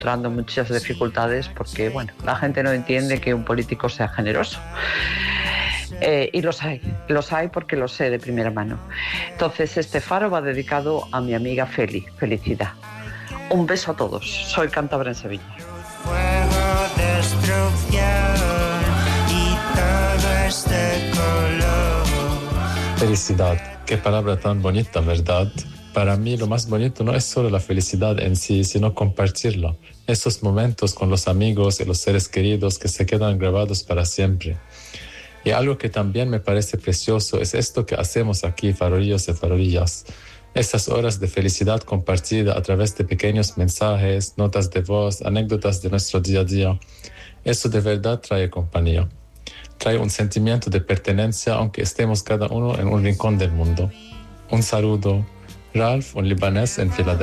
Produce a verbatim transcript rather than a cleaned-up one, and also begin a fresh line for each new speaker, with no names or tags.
encontrando muchas dificultades porque, bueno, la gente no entiende que un político sea generoso. Eh, y los hay, los hay porque lo sé de primera mano. Entonces, este faro va dedicado a mi amiga Feli. Felicidad. Un beso a todos. Soy cántabra en Sevilla.
Fuego, destrucción y todo es de color.
Felicidad, qué palabra tan bonita, ¿verdad? Para mí lo más bonito no es solo la felicidad en sí, sino compartirla. Esos momentos con los amigos y los seres queridos que se quedan grabados para siempre. Y algo que también me parece precioso es esto que hacemos aquí, farorillos y farorillas. Esas horas de felicidad compartida a través de pequeños mensajes, notas de voz, anécdotas de nuestro día a día. Eso de verdad trae compañía. Trae un sentimiento de pertenencia aunque estemos cada uno en un rincón del mundo. Un saludo. Ralph, un libanés en Filadelfia.